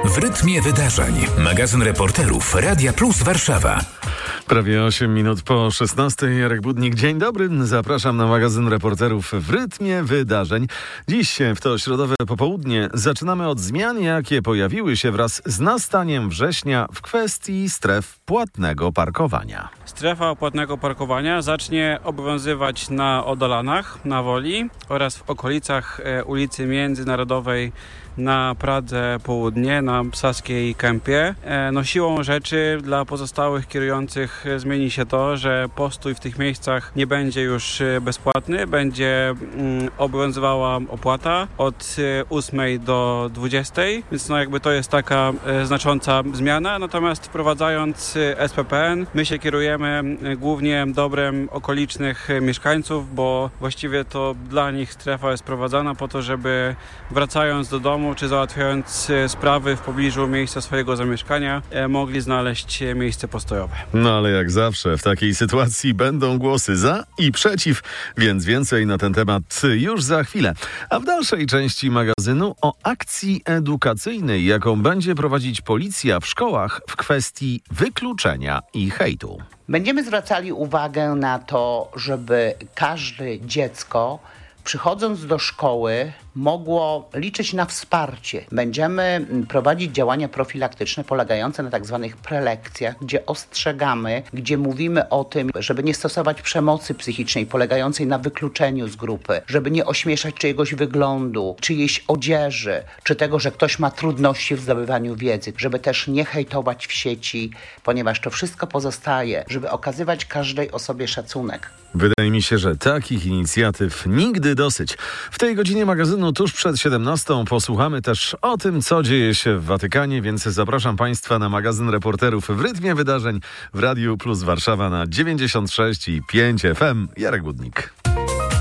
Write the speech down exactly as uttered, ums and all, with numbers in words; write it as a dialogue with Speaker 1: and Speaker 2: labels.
Speaker 1: W rytmie wydarzeń. Magazyn reporterów Radia Plus Warszawa.
Speaker 2: Prawie osiem minut po szesnastej. Jarek Budnik. Dzień dobry. Zapraszam na magazyn reporterów w rytmie wydarzeń. Dziś w to środowe popołudnie zaczynamy od zmian, jakie pojawiły się wraz z nastaniem września w kwestii stref płatnego parkowania.
Speaker 3: Strefa płatnego parkowania zacznie obowiązywać na Odolanach, na Woli oraz w okolicach ulicy Międzynarodowej na Pradze Południe, na Saskiej Kępie. No siłą rzeczy dla pozostałych kierujących zmieni się to, że postój w tych miejscach nie będzie już bezpłatny, będzie mm, obowiązywała opłata od ósmej do dwudziestej, więc no jakby to jest taka e, znacząca zmiana. Natomiast wprowadzając S P P N, my się kierujemy głównie dobrem okolicznych mieszkańców, bo właściwie to dla nich strefa jest prowadzona po to, żeby wracając do domu czy załatwiając sprawy w pobliżu miejsca swojego zamieszkania mogli znaleźć miejsce postojowe.
Speaker 2: No ale jak zawsze w takiej sytuacji będą głosy za i przeciw, więc więcej na ten temat już za chwilę. A w dalszej części magazynu o akcji edukacyjnej, jaką będzie prowadzić policja w szkołach w kwestii wykluczenia i hejtu.
Speaker 4: Będziemy zwracali uwagę na to, żeby każde dziecko przychodząc do szkoły mogło liczyć na wsparcie. Będziemy prowadzić działania profilaktyczne polegające na tak zwanych prelekcjach, gdzie ostrzegamy, gdzie mówimy o tym, żeby nie stosować przemocy psychicznej polegającej na wykluczeniu z grupy, żeby nie ośmieszać czyjegoś wyglądu, czyjejś odzieży, czy tego, że ktoś ma trudności w zdobywaniu wiedzy, żeby też nie hejtować w sieci, ponieważ to wszystko pozostaje, żeby okazywać każdej osobie szacunek.
Speaker 2: Wydaje mi się, że takich inicjatyw nigdy dosyć. W tej godzinie magazynu tuż przed siedemnastą posłuchamy też o tym, co dzieje się w Watykanie, więc zapraszam Państwa na magazyn reporterów w rytmie wydarzeń w Radiu Plus Warszawa na dziewięćdziesiąt sześć i pięć F M. Jarek Budnik.